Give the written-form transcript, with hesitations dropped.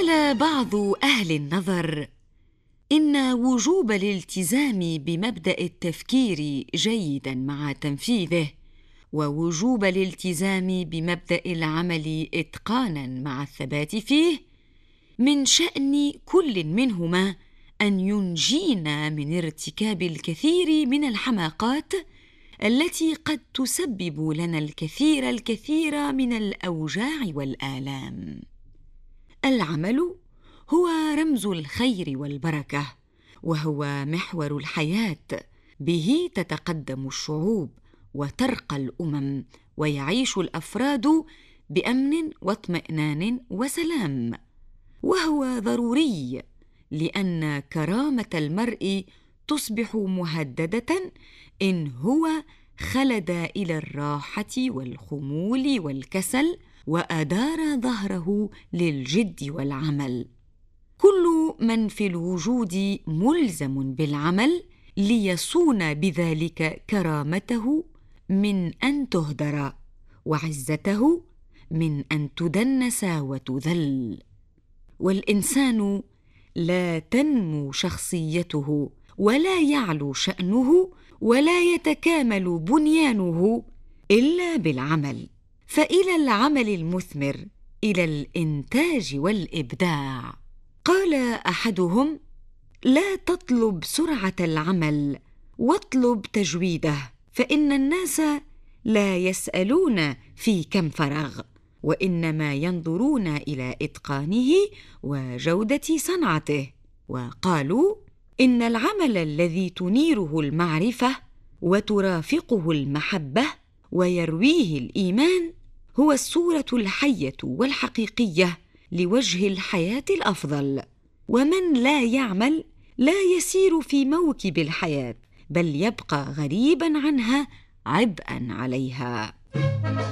قال بعض أهل النظر إن وجوب الالتزام بمبدأ التفكير جيداً مع تنفيذه، ووجوب الالتزام بمبدأ العمل إتقاناً مع الثبات فيه، من شأن كل منهما أن ينجينا من ارتكاب الكثير من الحماقات التي قد تسبب لنا الكثير من الأوجاع والآلام. العمل هو رمز الخير والبركة، وهو محور الحياة، به تتقدم الشعوب وترقى الأمم، ويعيش الأفراد بأمن واطمئنان وسلام. وهو ضروري لأن كرامة المرء تصبح مهددة إن هو خلد إلى الراحة والخمول والكسل وأدار ظهره للجد والعمل. كل من في الوجود ملزم بالعمل ليصون بذلك كرامته من أن تهدر، وعزته من أن تدنس وتذل. والإنسان لا تنمو شخصيته ولا يعلو شأنه ولا يتكامل بنيانه إلا بالعمل، فإلى العمل المثمر، إلى الإنتاج والإبداع. قال أحدهم: لا تطلب سرعة العمل، واطلب تجويده، فإن الناس لا يسألون في كم فرغ، وإنما ينظرون إلى إتقانه وجودة صنعته. وقالوا: إن العمل الذي تنيره المعرفة وترافقه المحبة ويرويه الإيمان هو الصورة الحية والحقيقية لوجه الحياة الأفضل. ومن لا يعمل لا يسير في موكب الحياة، بل يبقى غريباً عنها عبئاً عليها.